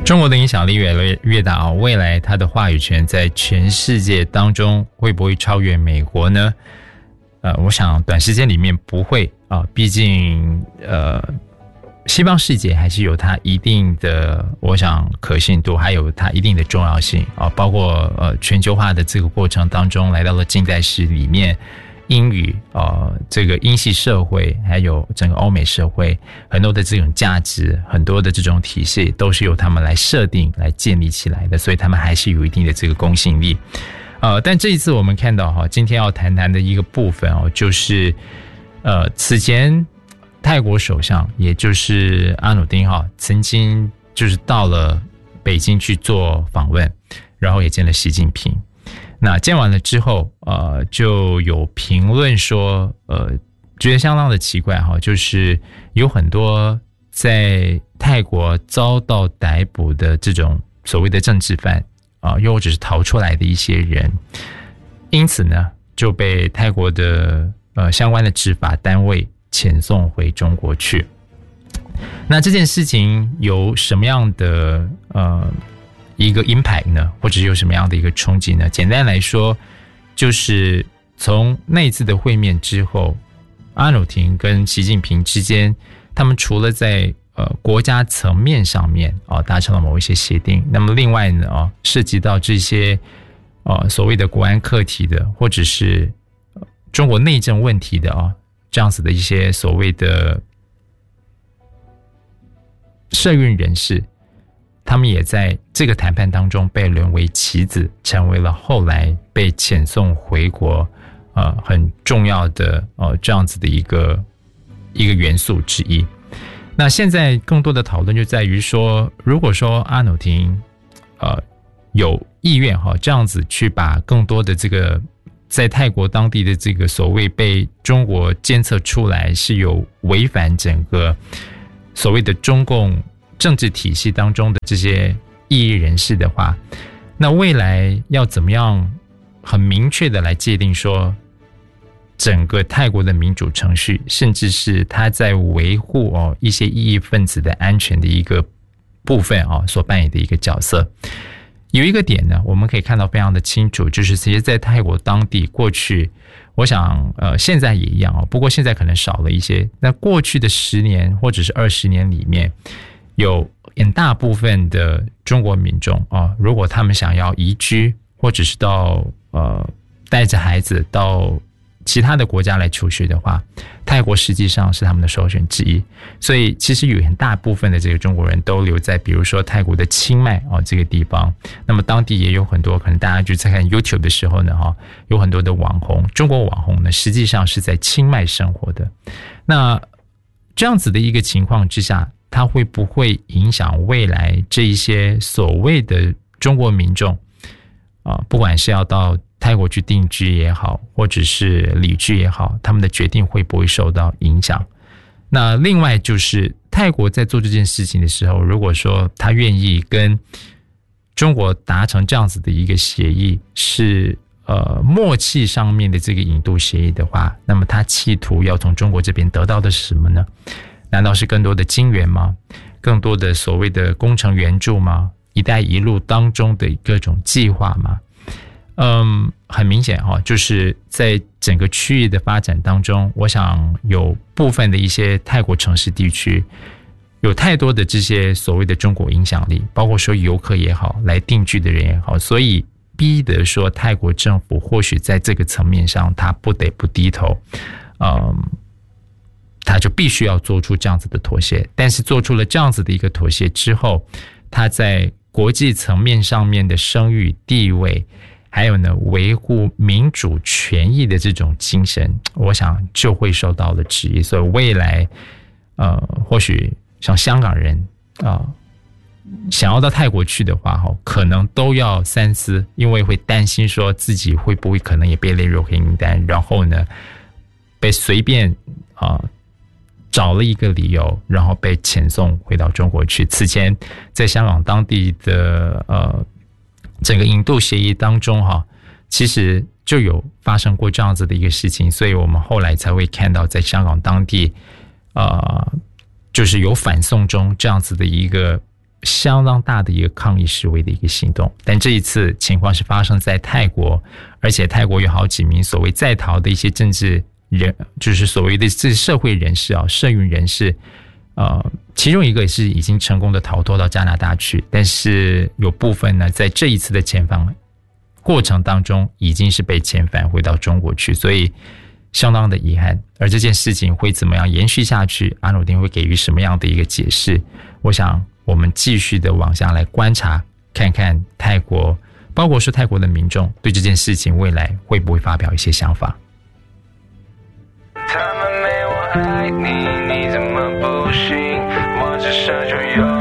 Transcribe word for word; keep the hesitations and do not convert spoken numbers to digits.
中国的影响力越来越大啊，未来它的话语权在全世界当中会不会超越美国呢？呃，我想短时间里面不会啊，毕竟呃，西方世界还是有它一定的，我想可信度，还有它一定的重要性啊，包括呃全球化的这个过程当中，来到了近代史里面。英语呃，这个英系社会还有整个欧美社会很多的这种价值，很多的这种体系都是由他们来设定来建立起来的，所以他们还是有一定的这个公信力。呃，但这一次我们看到哈，今天要谈谈的一个部分哦，就是呃，此前泰国首相也就是阿努丁哈，曾经就是到了北京去做访问，然后也见了习近平。那见完了之后，呃，就有评论说，呃，觉得相当的奇怪哈，就是有很多在泰国遭到逮捕的这种所谓的政治犯啊、呃，又或者是逃出来的一些人，因此呢，就被泰国的呃相关的执法单位遣送回中国去。那这件事情有什么样的呃？一个 impact 呢，或者有什么样的一个冲击呢？简单来说，就是从那次的会面之后，阿努廷跟习近平之间，他们除了在呃国家层面上面啊、哦、达成了某一些协定，那么另外呢啊、哦、涉及到这些呃所谓的国安课题的，或者是、呃、中国内政问题的啊、哦、这样子的一些所谓的社运人士。他们也在这个谈判当中被沦为棋子，成为了后来被遣送回国呃很重要的呃这样子的一个一个元素之一。那现在更多的讨论就在于说，如果说阿努廷呃有意愿哈这样子去把更多的这个在泰国当地的这个所谓被中国监测出来是有违反整个所谓的中共政治体系当中的这些异议人士的话，那未来要怎么样很明确的来界定说整个泰国的民主程序，甚至是他在维护哦一些异议分子的安全的一个部分哦所扮演的一个角色。有一个点呢，我们可以看到非常的清楚，就是其实在泰国当地过去，我想呃现在也一样哦，不过现在可能少了一些。那过去的十年或者是二十年里面，有很大部分的中国民众啊，如果他们想要移居，或者是到呃带着孩子到其他的国家来求学的话，泰国实际上是他们的首选之一。所以其实有很大部分的这个中国人都留在比如说泰国的清迈啊这个地方。那么当地也有很多可能大家就在看 YouTube 的时候呢哈，有很多的网红，中国网红呢实际上是在清迈生活的。那这样子的一个情况之下，它会不会影响未来这一些所谓的中国民众啊、呃，不管是要到泰国去定居也好，或者是旅居也好，他们的决定会不会受到影响？那另外就是泰国在做这件事情的时候，如果说他愿意跟中国达成这样子的一个协议，是呃默契上面的这个引渡协议的话，那么他企图要从中国这边得到的是什么呢？难道是更多的金援吗？更多的所谓的工程援助吗？一带一路当中的各种计划吗？嗯，很明显哈，就是在整个区域的发展当中，我想有部分的一些泰国城市地区有太多的这些所谓的中国影响力，包括说游客也好，来定居的人也好，所以逼得说泰国政府或许在这个层面上他不得不低头，嗯，他就必须要做出这样子的妥协。但是做出了这样子的一个妥协之后，他在国际层面上面的声誉地位，还有呢维护民主权益的这种精神，我想就会受到了质疑。所以未来呃，或许像香港人啊、呃，想要到泰国去的话可能都要三思，因为会担心说自己会不会可能也被列入黑名单，然后呢被随便啊、呃找了一个理由，然后被遣送回到中国去。此前在香港当地的呃整个引渡协议当中哈，其实就有发生过这样子的一个事情，所以我们后来才会看到在香港当地呃就是有反送中这样子的一个相当大的一个抗议示威的一个行动。但这一次情况是发生在泰国，而且泰国有好几名所谓在逃的一些政治人，就是所谓的这社会人士啊，社运人士，呃，其中一个也是已经成功的逃脱到加拿大去，但是有部分呢，在这一次的遣返过程当中，已经是被遣返回到中国去，所以相当的遗憾。而这件事情会怎么样延续下去，阿努丁会给予什么样的一个解释？我想我们继续的往下来观察，看看泰国，包括说泰国的民众对这件事情未来会不会发表一些想法。 他们没我爱你，你怎么不行？我只奢求有